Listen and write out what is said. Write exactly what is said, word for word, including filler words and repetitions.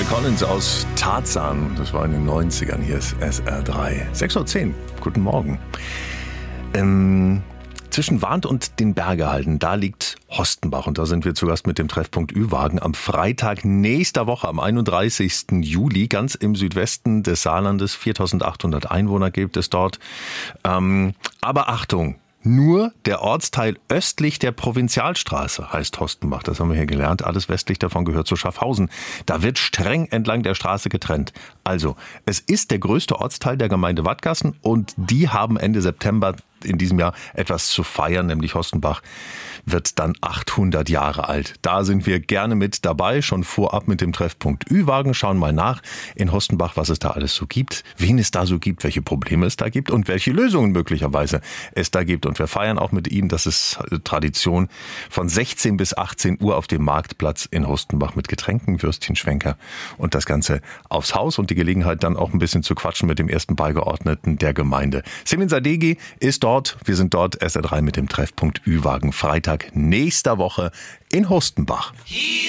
Collins aus Tarzan, das war in den neunzigern, hier ist S R drei. sechs Uhr zehn, guten Morgen. Ähm, zwischen Warnt und den Bergehalden, da liegt Hostenbach und da sind wir zu Gast mit dem Treffpunkt Ü-Wagen am Freitag nächster Woche, am einunddreißigsten Juli, ganz im Südwesten des Saarlandes. viertausendachthundert Einwohner gibt es dort. Ähm, aber Achtung! Nur der Ortsteil östlich der Provinzialstraße heißt Hostenbach. Das haben wir hier gelernt. Alles westlich davon gehört zu Schaffhausen. Da wird streng entlang der Straße getrennt. Also, es ist der größte Ortsteil der Gemeinde Wadgassen und die haben Ende September in diesem Jahr etwas zu feiern, nämlich Hostenbach wird dann achthundert Jahre alt. Da sind wir gerne mit dabei, schon vorab mit dem Treffpunkt Ü-Wagen. Schauen mal nach in Hostenbach, was es da alles so gibt, wen es da so gibt, welche Probleme es da gibt und welche Lösungen möglicherweise es da gibt. Und wir feiern auch mit Ihnen, das ist Tradition, von sechzehn bis achtzehn Uhr auf dem Marktplatz in Hostenbach mit Getränken, Würstchen, Schwenker und das Ganze aufs Haus und die Gelegenheit dann auch ein bisschen zu quatschen mit dem ersten Beigeordneten der Gemeinde. Semin Sadeghi ist dort. Wir sind dort, S R drei mit dem Treffpunkt Ü-Wagen, Freitag nächster Woche in Hostenbach.